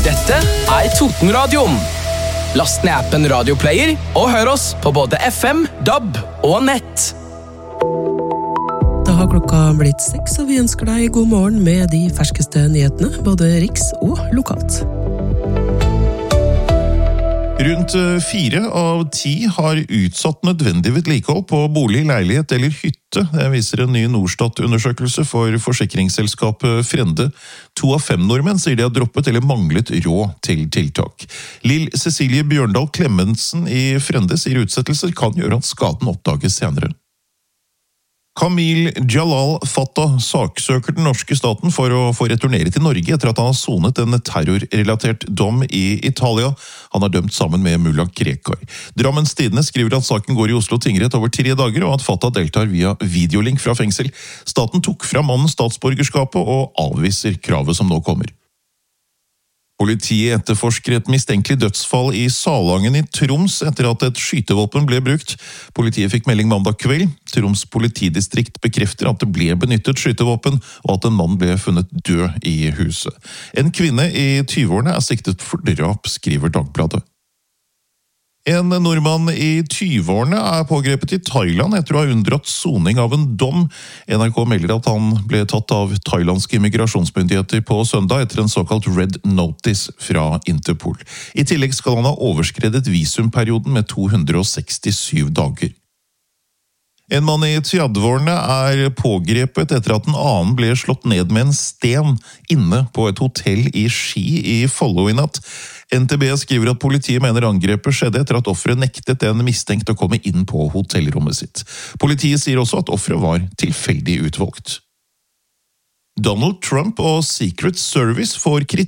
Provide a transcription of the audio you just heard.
Dette Totenradioen. Last ned appen Radioplayer og hør oss på både FM, DAB og nett. Da har klokka blitt 6, og vi ønsker deg god morgen med de ferskeste nyhetene, både riks og lokalt. Rundt 4 av 10 har utsatt nødvendig vedlikehold på bolig, leilighet eller hytte. Det viser en ny Norstat-undersøkelse for forsikringsselskapet Frende. 2 av 5 nordmenn sier de har droppet eller manglet råd til tiltak. Lill Cecilie Bjørndal Klemmensen i Frende sier utsettelser kan gjøre at skaden oppdages senere. Kamil Jalal Fattah saksøker den norske staten for å få returnere til Norge etter at han har sonet en terrorrelatert dom i Italia. Han er dømt sammen med Mullah Krekar. Drammens Tidende skriver at saken går i Oslo tingrett over 3 dager, og at Fattah deltar via videolink fra fengsel. Staten tok fra mannen statsborgerskapet og avviser kravet som nå kommer. Politiet etterforsker et mistenkelig dødsfall i Salangen i Troms etter at et skytevåpen ble brukt. Politiet fikk melding mandag kveld. Troms politidistrikt bekrefter at det ble benyttet skytevåpen, og at en mann ble funnet død i huset. En kvinne i 20-årene er siktet for drap, skriver Dagbladet. En nordmann i 20-årene er pågrepet i Thailand etter å ha unndratt soning av en dom. NRK melder at han ble tatt av thailandske immigrasjonsmyndigheter på søndag etter en såkalt Red Notice fra Interpol. I tillegg skal han ha overskredet visumperioden med 267 dager. En mann i 30-årene er pågrepet etter at en annen ble slått ned med en sten inne på et hotell i Ski i Follo i natt. NTB skriver at politiet mener angrepet skjedde etter at offeret nektet en mistenkt å komme inn på hotellrommet sitt. Politiet sier også at offeret var tilfeldig utvalgt. Donald Trump og Secret Service får kritikk